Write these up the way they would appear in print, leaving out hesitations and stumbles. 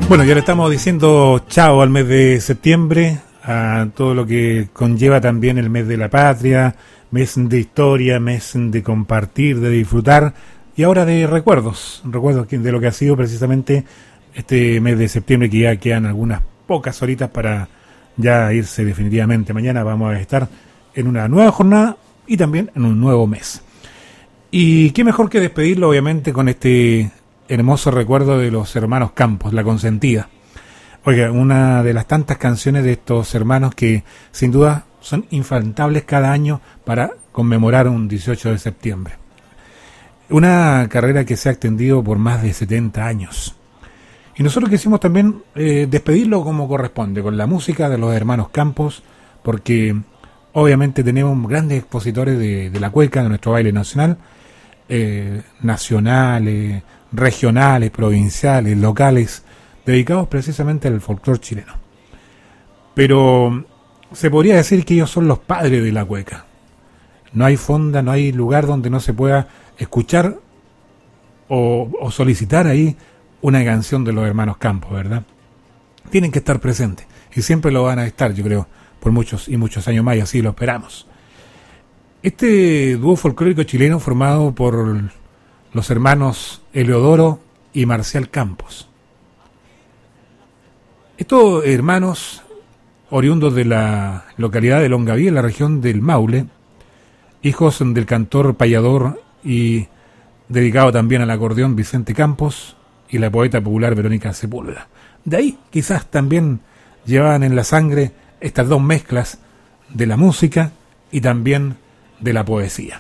Bueno, ya le estamos diciendo chao al mes de septiembre, a todo lo que conlleva también el mes de la patria, mes de historia, mes de compartir, de disfrutar y ahora de recuerdos de lo que ha sido precisamente este mes de septiembre, que ya quedan algunas pocas horitas para ya irse definitivamente. Mañana vamos a estar en una nueva jornada y también en un nuevo mes. Y qué mejor que despedirlo obviamente con este hermoso recuerdo de los hermanos Campos, La Consentida. Oiga, una de las tantas canciones de estos hermanos que sin duda son infaltables cada año para conmemorar un 18 de septiembre. Una carrera que se ha extendido por más de 70 años. Y nosotros quisimos también despedirlo como corresponde, con la música de los hermanos Campos, porque obviamente tenemos grandes expositores de la cueca, de nuestro baile nacional, nacionales, regionales, provinciales, locales, dedicados precisamente al folclore chileno. Pero se podría decir que ellos son los padres de la cueca. No hay fonda, no hay lugar donde no se pueda escuchar o solicitar ahí una canción de los hermanos Campos, ¿verdad? Tienen que estar presentes y siempre lo van a estar, yo creo, por muchos y muchos años más, y así lo esperamos. Este dúo folclórico chileno formado por los hermanos Eleodoro y Marcial Campos. Estos hermanos, oriundos de la localidad de Longaví, en la región del Maule, hijos del cantor, payador y dedicado también al acordeón Vicente Campos y la poeta popular Verónica Sepúlveda. De ahí quizás también llevaban en la sangre estas dos mezclas de la música y también de la poesía.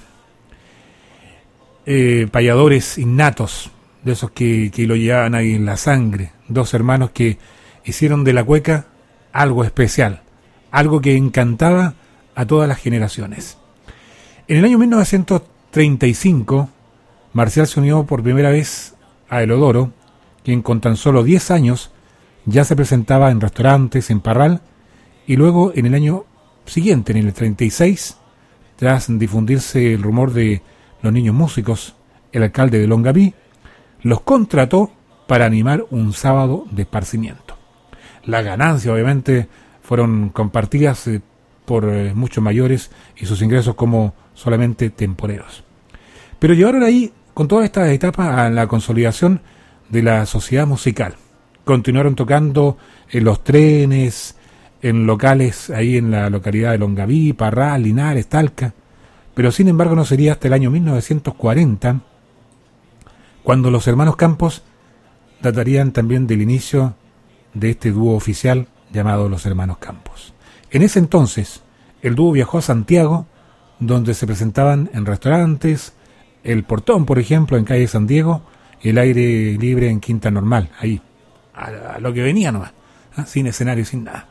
Payadores innatos, de esos que lo llevaban ahí en la sangre, dos hermanos que hicieron de la cueca algo especial, algo que encantaba a todas las generaciones. En el año 1935, Marcial se unió por primera vez a Eleodoro, quien con tan solo 10 años ya se presentaba en restaurantes, en Parral, y luego en el año siguiente, en el 36, tras difundirse el rumor de los niños músicos, el alcalde de Longaví los contrató para animar un sábado de esparcimiento. Las ganancias obviamente fueron compartidas por muchos mayores y sus ingresos como solamente temporeros. Pero llevaron ahí con toda esta etapa a la consolidación de la sociedad musical. Continuaron tocando en los trenes, en locales ahí en la localidad de Longaví, Parral, Linares, Talca. Pero sin embargo no sería hasta el año 1940 cuando los hermanos Campos datarían también del inicio de este dúo oficial llamado Los Hermanos Campos. En ese entonces, el dúo viajó a Santiago, donde se presentaban en restaurantes, El Portón, por ejemplo, en calle San Diego, y El Aire Libre en Quinta Normal, ahí, a lo que venía nomás, sin escenario, sin nada.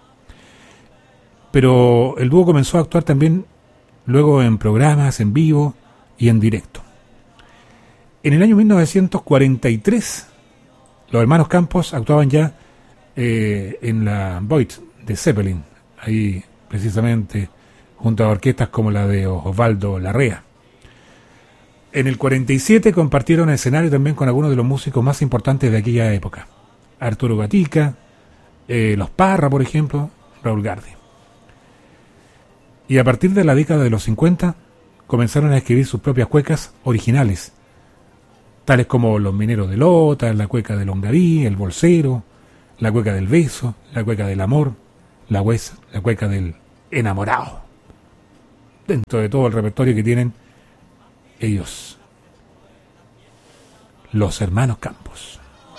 Pero el dúo comenzó a actuar también luego en programas en vivo y en directo. En el año 1943, los hermanos Campos actuaban ya en la Void de Zeppelin, ahí precisamente junto a orquestas como la de Osvaldo Larrea. En el 47 compartieron escenario también con algunos de los músicos más importantes de aquella época. Arturo Gatica, Los Parra, por ejemplo, Raúl Gardi. Y a partir de la década de los 50 comenzaron a escribir sus propias cuecas originales, tales como Los Mineros de Lota, la cueca de Longaví, El Bolsero, la cueca del beso, la cueca del amor, la cueca del enamorado. Dentro de todo el repertorio que tienen ellos, los hermanos Campos.